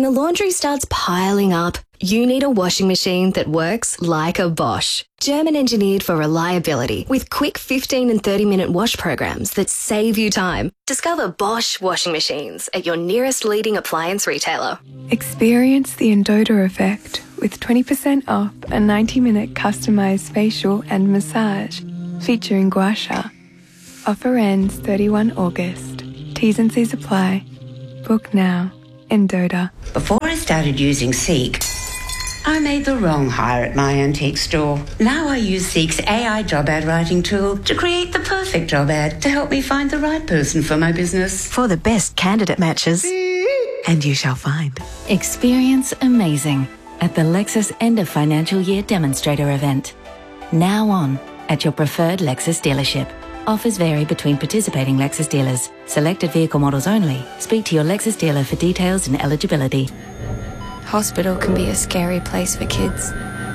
the laundry starts piling up, you need a washing machine that works like a Bosch. German engineered for reliability with quick 15 and 30-minute wash programs that save you time. Discover Bosch washing machines at your nearest leading appliance retailer. Experience the Endota effect with 20% off a 90-minute customised facial and massage featuring gua sha. Offer ends 31 August. T's and C's apply. Book now. Endota. Before I started using Seek, I made the wrong hire at my antique store. Now I use Seek's AI job ad writing tool to create the perfect job ad to help me find the right person for my business. For the best candidate matches. And you shall find. Experience amazing at the Lexus End of Financial Year Demonstrator event. Now on at your preferred Lexus dealership. Offers vary between participating Lexus dealers. Selected vehicle models only. Speak to your Lexus dealer for details and eligibility. Hospital can be a scary place for kids.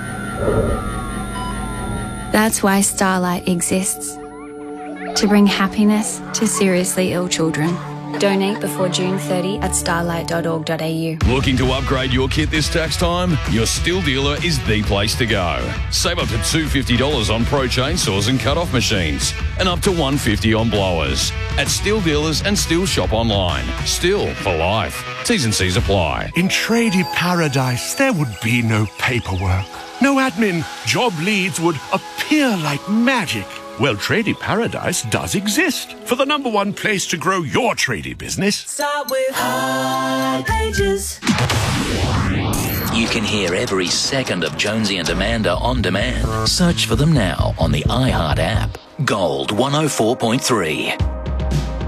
That's why Starlight exists. To bring happiness to seriously ill children. Donate before June 30 at starlight.org.au. Looking to upgrade your kit this tax time? Your Stihl dealer is the place to go. Save up to $250 on Pro chainsaws and cut-off machines, and up to $150 on blowers. At Stihl dealers and Stihl shop online. Stihl for life. T's and C's apply. In tradie paradise, there would be no paperwork, no admin. Job leads would appear like magic. Well, Tradie Paradise does exist for the #1 place to grow your tradie business. Start with Hot Pages. You can hear every second of Jonesy and Amanda on demand. Search for them now on the iHeart app. Gold 104.3.